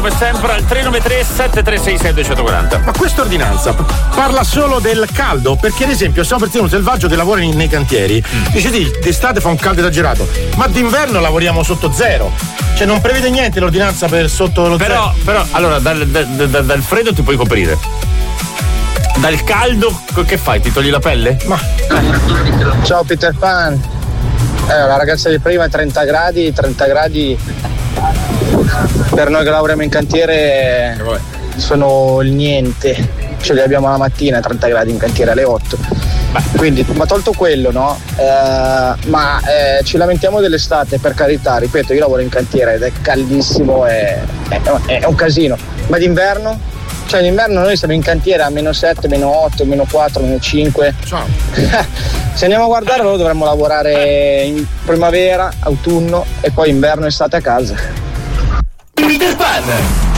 Come sempre al 393 7366 240. Ma questa ordinanza parla solo del caldo? Perché ad esempio stiamo per dire un selvaggio che lavora nei cantieri dice di d'estate fa un caldo esagerato, ma d'inverno lavoriamo sotto zero, cioè non prevede niente l'ordinanza per sotto lo zero. Però allora dal freddo ti puoi coprire, dal caldo che fai? Ti togli la pelle? Ma ciao Peter Pan, la ragazza di prima è 30 gradi per noi che lavoriamo in cantiere sono il niente, ce li abbiamo la mattina 30 gradi in cantiere alle 8. Quindi, ma tolto quello, no? Ci lamentiamo dell'estate, per carità, ripeto, io lavoro in cantiere ed è caldissimo, è un casino. Ma d'inverno? Cioè d'inverno noi siamo in cantiere a -7, -8, -4, -5. Ciao. Se andiamo a guardare allora dovremmo lavorare in primavera, autunno e poi inverno e estate a casa. Peter Pan